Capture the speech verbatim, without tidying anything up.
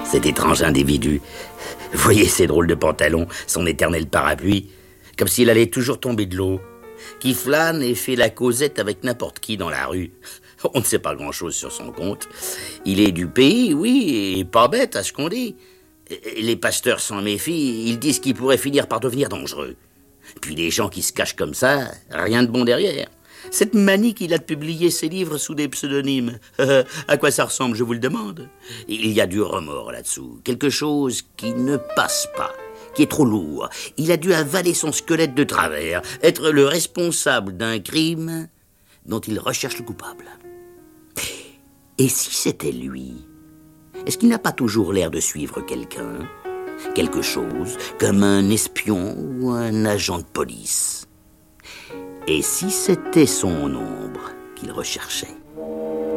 Cet étrange individu. Voyez ces drôles de pantalons, son éternel parapluie, comme s'il allait toujours tomber de l'eau, qui flâne et fait la causette avec n'importe qui dans la rue. On ne sait pas grand-chose sur son compte. Il est du pays, oui, et pas bête à ce qu'on dit. Les pasteurs s'en méfient, ils disent qu'il pourrait finir par devenir dangereux. Puis les gens qui se cachent comme ça, rien de bon derrière. Cette manie qu'il a de publier ses livres sous des pseudonymes, euh, à quoi ça ressemble, je vous le demande? Il y a du remords là-dessous, quelque chose qui ne passe pas, qui est trop lourd. Il a dû avaler son squelette de travers, être le responsable d'un crime dont il recherche le coupable. Et si c'était lui? Est-ce qu'il n'a pas toujours l'air de suivre quelqu'un, quelque chose, comme un espion ou un agent de police? Et si c'était son ombre qu'il recherchait?